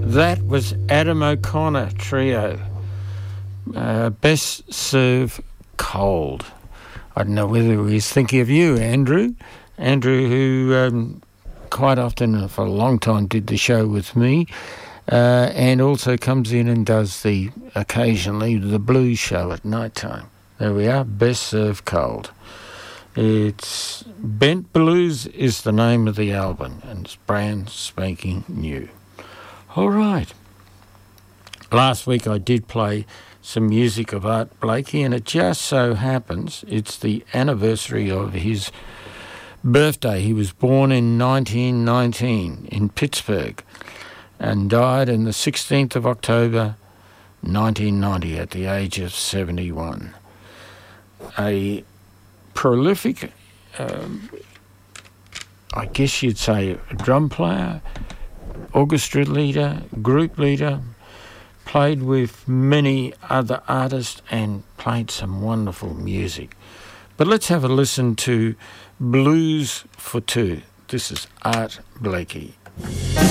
That was Adam O'Connor Trio. Best Serve Cold. I don't know whether he's thinking of you, Andrew. Andrew, who quite often for a long time did the show with me, and also comes in and does occasionally the blues show at night time. There we are, Best Serve Cold. It's Bent Blues is the name of the album, and it's brand spanking new. All right. Last week I did play some music of Art Blakey, and it just so happens it's the anniversary of his birthday. He was born in 1919 in Pittsburgh and died on the 16th of October 1990 at the age of 71. A prolific, I guess you'd say, drum player, orchestra leader, group leader, played with many other artists and played some wonderful music. But let's have a listen to Blues for Two. This is Art Blakey.